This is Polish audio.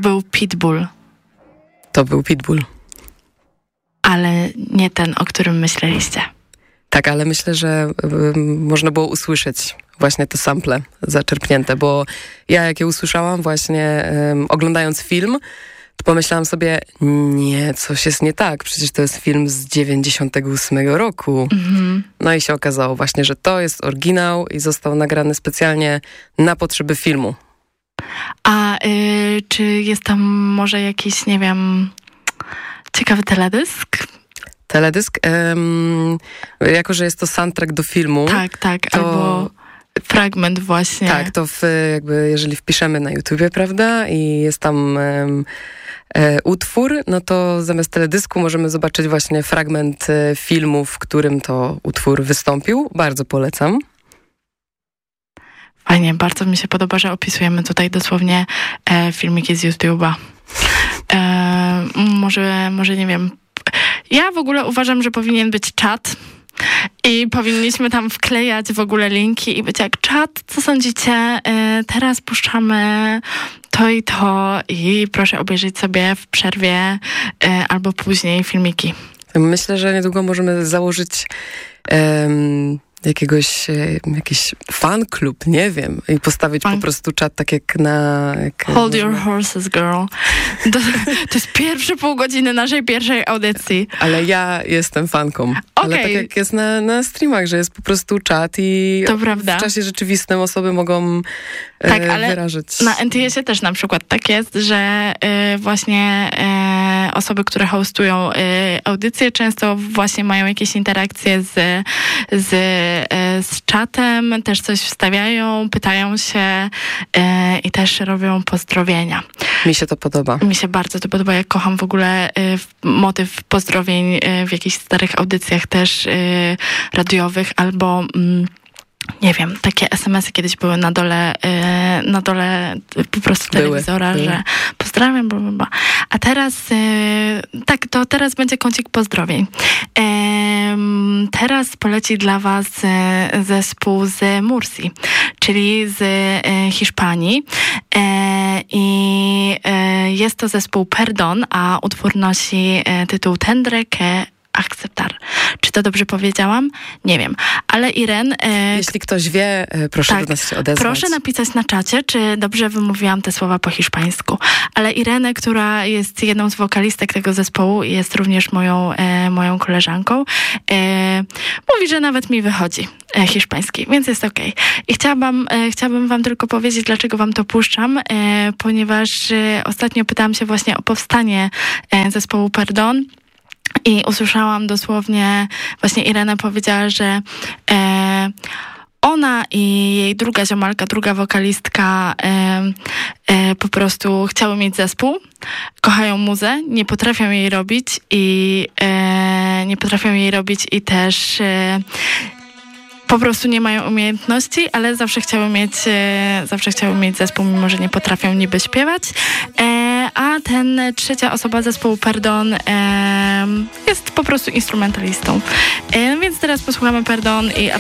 był Pitbull. To był Pitbull. Ale nie ten, o którym myśleliście. Tak, ale myślę, że można było usłyszeć właśnie te sample zaczerpnięte, bo ja jak je usłyszałam właśnie oglądając film, to pomyślałam sobie, nie, coś jest nie tak, przecież to jest film z 98 roku. No i się okazało właśnie, że to jest oryginał i został nagrany specjalnie na potrzeby filmu. A czy jest tam może jakiś, nie wiem, ciekawy teledysk? Teledysk? Jako, że jest to soundtrack do filmu. Tak, to... albo fragment właśnie. Tak, to jakby jeżeli wpiszemy na YouTubie, prawda, i jest tam utwór, no to zamiast teledysku możemy zobaczyć właśnie fragment filmu, w którym to utwór wystąpił. Bardzo polecam. Fajnie, bardzo mi się podoba, że opisujemy tutaj dosłownie filmiki z YouTube'a. Może nie wiem. Ja w ogóle uważam, że powinien być czat i powinniśmy tam wklejać w ogóle linki i być jak czat, co sądzicie? Teraz puszczamy to i proszę obejrzeć sobie w przerwie albo później filmiki. Myślę, że niedługo możemy założyć jakiś fan klub, nie wiem, i postawić po prostu czat tak jak na... Hold your horses, girl. To jest pierwsze pół godziny naszej pierwszej audycji. Ale ja jestem fanką. Ale tak jak jest na streamach, że jest po prostu czat i to prawda. W czasie rzeczywistym osoby mogą wyrażać. Na NTS-ie też na przykład tak jest, że właśnie osoby, które hostują audycje, często właśnie mają jakieś interakcje z czatem, też coś wstawiają, pytają się i też robią pozdrowienia. Mi się to podoba. Mi się bardzo to podoba. Ja kocham w ogóle motyw pozdrowień w jakichś starych audycjach też radiowych albo... nie wiem, takie SMS-y kiedyś były na dole po prostu telewizora, że pozdrawiam, bla, bla, bla. A teraz, to teraz będzie kącik pozdrowień. Teraz poleci dla was zespół z Mursji, czyli z Hiszpanii. I jest to zespół Perdón, a utwór nosi tytuł Tendré que Aceptar. Czy to dobrze powiedziałam? Nie wiem. Ale Irene... Jeśli ktoś wie, proszę do nas się odezwać. Proszę napisać na czacie, czy dobrze wymówiłam te słowa po hiszpańsku. Ale Irene, która jest jedną z wokalistek tego zespołu i jest również moją koleżanką, mówi, że nawet mi wychodzi hiszpański, więc jest okej. I chciałabym wam tylko powiedzieć, dlaczego wam to puszczam, ponieważ ostatnio pytałam się właśnie o powstanie zespołu Perdón. I usłyszałam dosłownie, właśnie Irena powiedziała, że ona i jej druga ziomalka, druga wokalistka po prostu chciały mieć zespół, kochają muzę, nie potrafią jej robić i też po prostu nie mają umiejętności, ale zawsze chciały mieć zespół, mimo że nie potrafią niby śpiewać. A ten trzecia osoba zespołu Perdón jest po prostu instrumentalistą. Więc teraz posłuchamy Perdón i